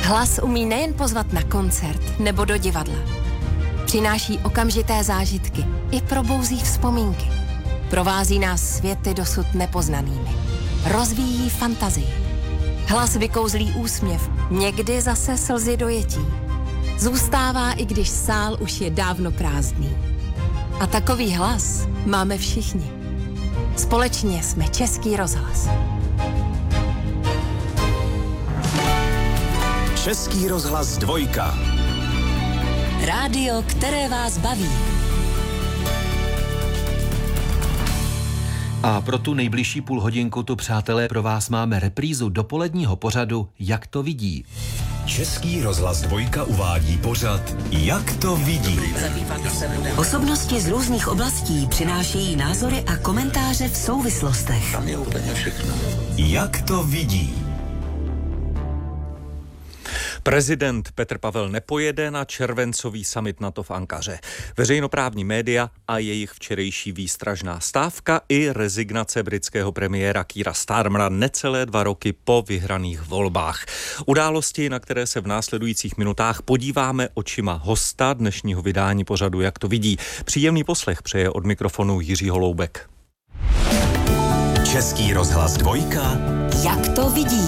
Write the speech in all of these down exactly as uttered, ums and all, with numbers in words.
Hlas umí nejen pozvat na koncert nebo do divadla. Přináší okamžité zážitky i probouzí vzpomínky. Provází nás světy dosud nepoznanými. Rozvíjí fantazii. Hlas vykouzlí úsměv, někdy zase slzy dojetí. Zůstává, i když sál už je dávno prázdný. A takový hlas máme všichni. Společně jsme Český rozhlas. Český rozhlas dvojka. Rádio, které vás baví. A pro tu nejbližší půl hodinku tu, přátelé, pro vás máme reprízu dopoledního pořadu Jak to vidí. Český rozhlas dvojka uvádí pořad Jak to vidí. Osobnosti z různých oblastí přinášejí názory a komentáře v souvislostech. Tam je úplně všechno. Jak to vidí. Prezident Petr Pavel nepojede na červencový summit NATO v Ankaře. Veřejnoprávní média a jejich včerejší výstražná stávka i rezignace britského premiéra Keira Starmera necelé dva roky po vyhraných volbách. Události, na které se v následujících minutách podíváme očima hosta dnešního vydání pořadu Jak to vidí. Příjemný poslech přeje od mikrofonu Jiří Holoubek. Český rozhlas dvojka. Jak to vidí.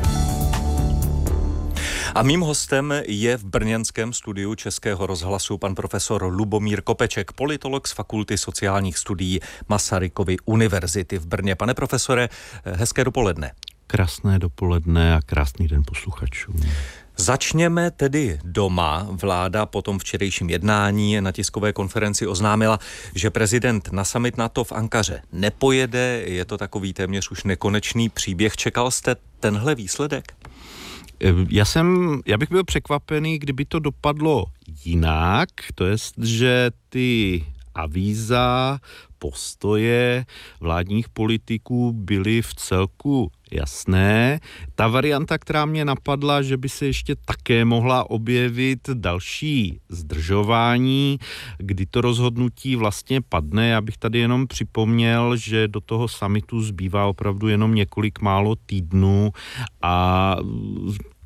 A mým hostem je v brněnském studiu Českého rozhlasu pan profesor Lubomír Kopeček, politolog z Fakulty sociálních studií Masarykovy univerzity v Brně. Pane profesore, hezké dopoledne. Krásné dopoledne a krásný den posluchačům. Začněme tedy doma. Vláda po tom včerejším jednání na tiskové konferenci oznámila, že prezident na summit NATO v Ankaře nepojede. Je to takový téměř už nekonečný příběh. Čekal jste tenhle výsledek? Já jsem, já bych byl překvapený, kdyby to dopadlo jinak, to jest, že ty avíza, postoje vládních politiků byly v celku jasné. Ta varianta, která mě napadla, že by se ještě také mohla objevit další zdržování, kdy to rozhodnutí vlastně padne. Já bych tady jenom připomněl, že do toho summitu zbývá opravdu jenom několik málo týdnů a